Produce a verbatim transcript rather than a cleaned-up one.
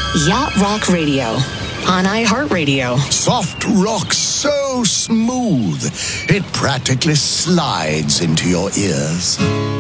Yacht Rock Radio on iHeartRadio. Soft rock so smooth, it practically slides into your ears.